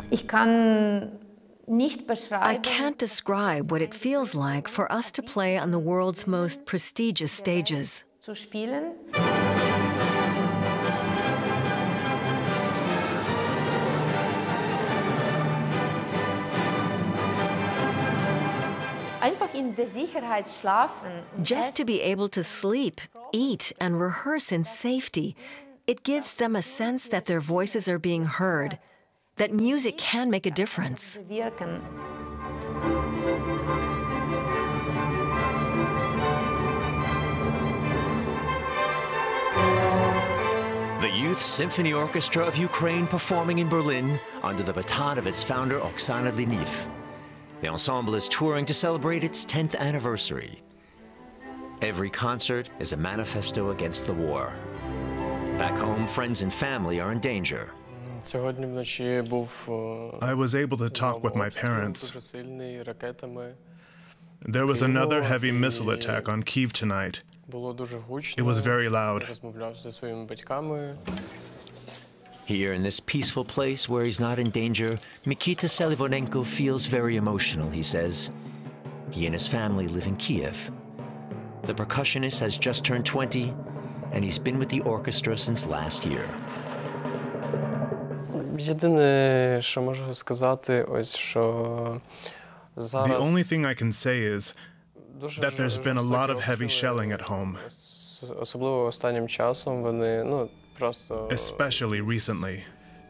Ich kann nicht I beschreiben, can't describe what it feels like for us to play on the world's most prestigious stages. zu spielen. Einfach in der Sicherheit schlafen. Und Just to be able to sleep, eat, and rehearse in safety, it gives them a sense that their voices are being heard, that music can make a difference. wirken. The Youth Symphony Orchestra of Ukraine performing in Berlin under the baton of its founder Oksana Liniv. The ensemble is touring to celebrate its 10th anniversary. Every concert is a manifesto against the war. Back home, friends and family are in danger. I was able to talk with my parents. There was another heavy missile attack on Kyiv tonight. It was very loud. Here in this peaceful place where he's not in danger, Mikita Selivonenko feels very emotional, he says. He and his family live in Kiev. The percussionist has just turned 20, and he's been with the orchestra since last year. The only thing I can say is that there's been a lot of heavy shelling at home, especially recently.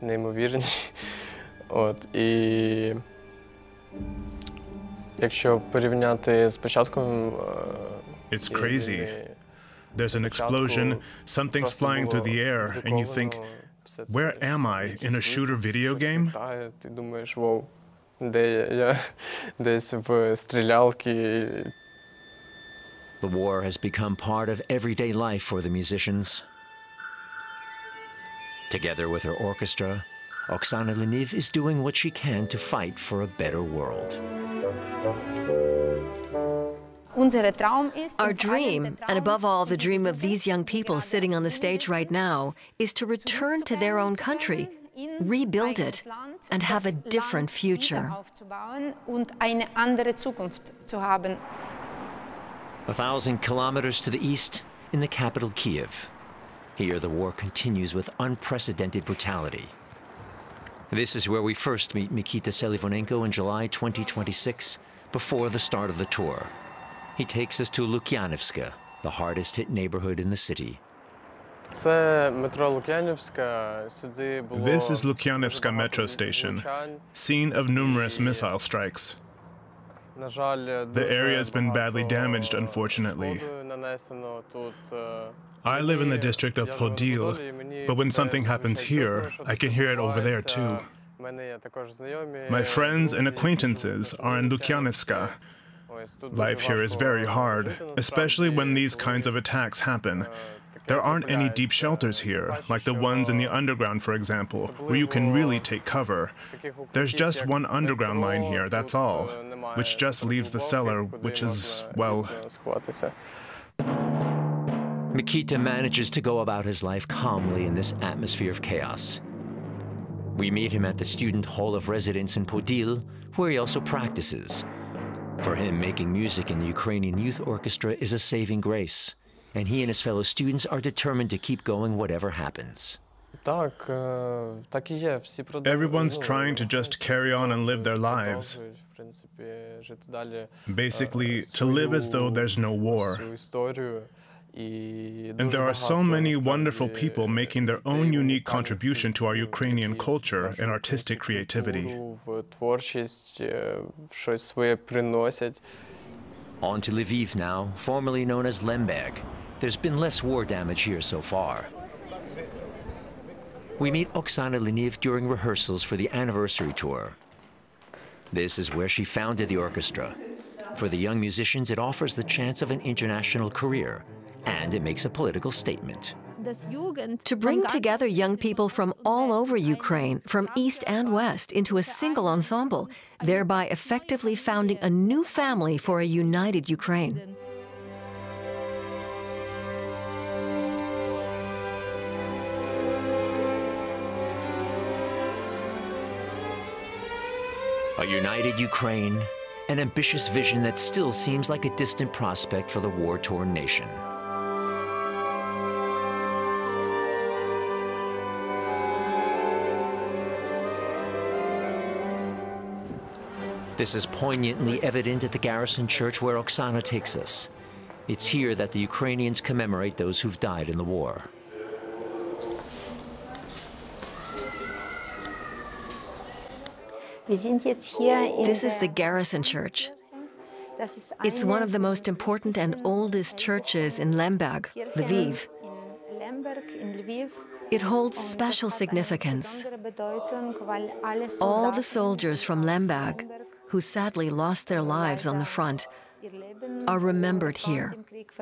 It's crazy. There's an explosion, something's flying through the air, and you think, where am I, in a shooter video game? The war has become part of everyday life for the musicians. Together with her orchestra, Oksana Liniv is doing what she can to fight for a better world. Our dream, and above all the dream of these young people sitting on the stage right now, is to return to their own country, rebuild it, and have a different future. 1,000 kilometers to the east, in the capital Kiev. Here, the war continues with unprecedented brutality. This is where we first meet Mikita Selivonenko in July 2026, before the start of the tour. He takes us to Lukyanivska, the hardest-hit neighborhood in the city. This is Lukyanivska metro station, scene of numerous missile strikes. The area has been badly damaged, unfortunately. I live in the district of Podil, but when something happens here, I can hear it over there too. My friends and acquaintances are in Lukyanivska. Life here is very hard, especially when these kinds of attacks happen. There aren't any deep shelters here, like the ones in the underground, for example, where you can really take cover. There's just one underground line here, that's all, which just leaves the cellar, which is, well... Mikita manages to go about his life calmly in this atmosphere of chaos. We meet him at the Student Hall of Residence in Podil, where he also practices. For him, making music in the Ukrainian Youth Orchestra is a saving grace, and he and his fellow students are determined to keep going whatever happens. Everyone's trying to just carry on and live their lives. Basically, to live as though there's no war. And there are so many wonderful people making their own unique contribution to our Ukrainian culture and artistic creativity. On to Lviv now, formerly known as Lemberg. There's been less war damage here so far. We meet Oksana Liniv during rehearsals for the anniversary tour. This is where she founded the orchestra. For the young musicians, it offers the chance of an international career, and it makes a political statement. To bring together young people from all over Ukraine, from East and West, into a single ensemble, thereby effectively founding a new family for a united Ukraine. A united Ukraine, an ambitious vision that still seems like a distant prospect for the war-torn nation. This is poignantly evident at the Garrison Church where Oksana takes us. It's here that the Ukrainians commemorate those who've died in the war. This is the Garrison Church. It's one of the most important and oldest churches in Lemberg, Lviv. It holds special significance. All the soldiers from Lemberg, who sadly lost their lives on the front, are remembered here.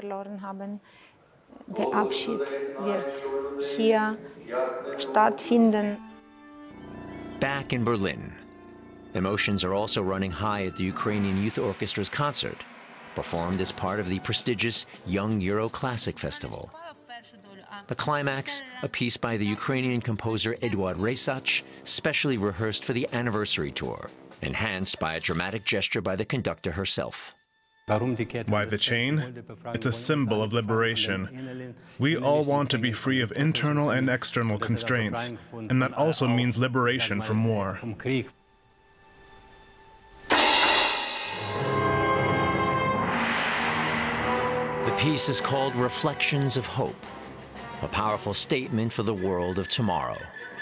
Der Abschied wird hier stattfinden. Back in Berlin, emotions are also running high at the Ukrainian Youth Orchestra's concert, performed as part of the prestigious Young Euro Classic Festival. The climax, a piece by the Ukrainian composer Eduard Resach, specially rehearsed for the anniversary tour, enhanced by a dramatic gesture by the conductor herself. Why the chain? It's a symbol of liberation. We all want to be free of internal and external constraints, and that also means liberation from war. The piece is called Reflections of Hope, a powerful statement for the world of tomorrow.